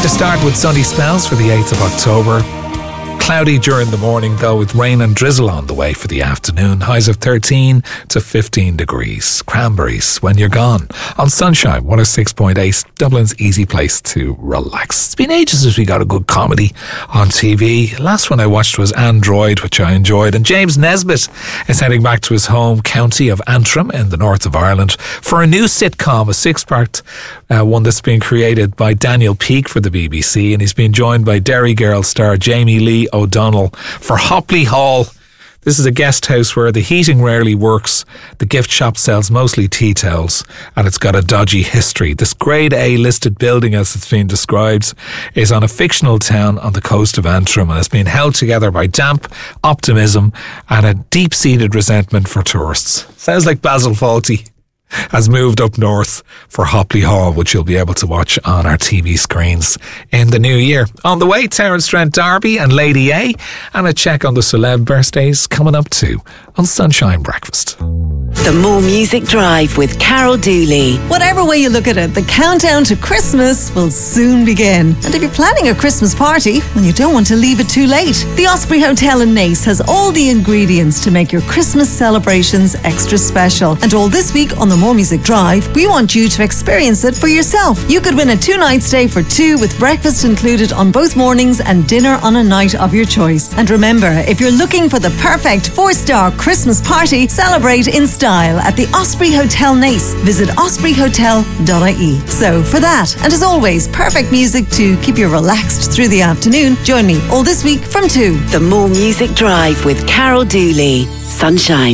To start with sunny spells for the 8th of October. Cloudy during the morning though, with rain and drizzle on the way for the afternoon. Highs of 13 to 15 degrees. Cranberries when you're gone. On Sunshine 106.8, Dublin's easy place to relax. It's been ages since we got a good comedy on TV. Last one I watched was Android, which I enjoyed. And James Nesbitt is heading back to his home county of Antrim in the north of Ireland for a new sitcom, a six-part one that's been created by Daniel Peake for the BBC. And he's been joined by Derry Girl star Jamie Lee O'Donnell for Hopley Hall. This is a guest house where the heating rarely works, the gift shop sells mostly tea towels, and it's got a dodgy history. This grade A listed building, as it's been described, is on a fictional town on the coast of Antrim, and it's been held together by damp optimism and a deep-seated resentment for tourists. Sounds like Basil Fawlty has moved up north for Hopley Hall, which you'll be able to watch on our TV screens in the new year. On the way, Terence Trent D'Arby and Lady A, and a check on the celeb birthdays coming up too on Sunshine Breakfast. The More Music Drive with Carol Dooley. Whatever way you look at it, the countdown to Christmas will soon begin. And if you're planning a Christmas party, well, you don't want to leave it too late. The Osprey Hotel in Naas has all the ingredients to make your Christmas celebrations extra special. And all this week on the More Music Drive, we want you to experience it for yourself. You could win a 2-night stay for two with breakfast included on both mornings and dinner on a night of your choice. And remember, if you're looking for the perfect 4-star Christmas party, celebrate in style at the Osprey Hotel Naas. Visit ospreyhotel.ie. So for that, and as always, perfect music to keep you relaxed through the afternoon, join me all this week from 2. The More Music Drive with Carol Dooley. Sunshine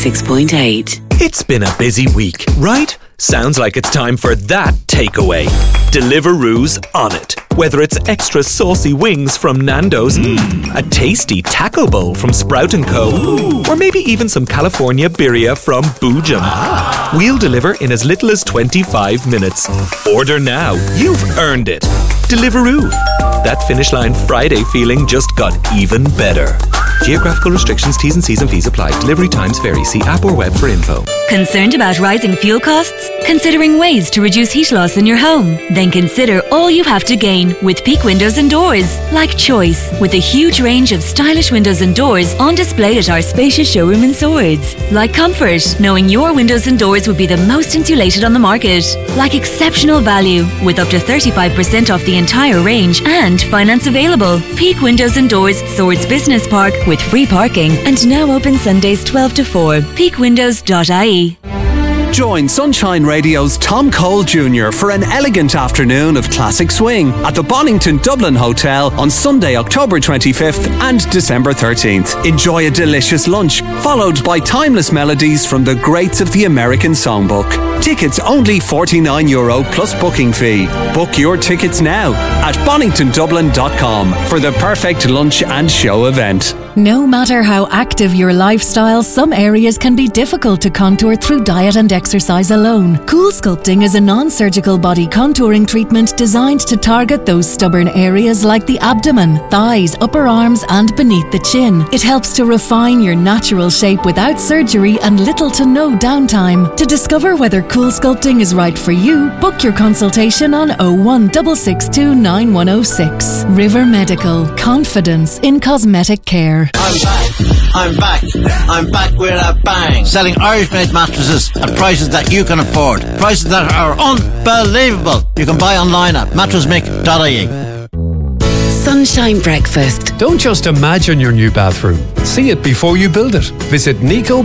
106.8. It's been a busy week, right? Sounds like it's time for that takeaway. Deliveroo's on it. Whether it's extra saucy wings from Nando's, a tasty taco bowl from Sprout & Co, or maybe even some California birria from Boojum. We'll deliver in as little as 25 minutes. Order now. You've earned it. Deliveroo. That Finish Line Friday feeling just got even better. Geographical restrictions, T's and C's and fees apply. Delivery times vary. See app or web for info. Concerned about rising fuel costs? Considering ways to reduce heat loss in your home? Then consider all you have to gain with Peak Windows and Doors. Like choice, with a huge range of stylish windows and doors on display at our spacious showroom in Swords. Like comfort, knowing your windows and doors would be the most insulated on the market. Like exceptional value, with up to 35% off the entire range and finance available. Peak Windows and Doors, Swords Business Park, with free parking and now open Sundays 12 to 4. peakwindows.ie. Join Sunshine Radio's Tom Cole Jr. for an elegant afternoon of classic swing at the Bonington Dublin Hotel on Sunday, October 25th and December 13th. Enjoy a delicious lunch, followed by timeless melodies from the greats of the American Songbook. Tickets only €49 plus booking fee. Book your tickets now at boningtondublin.com for the perfect lunch and show event. No matter how active your lifestyle, some areas can be difficult to contour through diet and exercise alone. Cool Sculpting is a non-surgical body contouring treatment designed to target those stubborn areas like the abdomen, thighs, upper arms and beneath the chin. It helps to refine your natural shape without surgery and little to no downtime. To discover whether Cool Sculpting is right for you, book your consultation on 01662 9106. River Medical. Confidence in cosmetic care. I'm back with a bang. Selling Irish-made mattresses at prices that you can afford. Prices that are unbelievable. You can buy online at mattressmick.ie. Sunshine Breakfast. Don't just imagine your new bathroom. See it before you build it. Visit Nico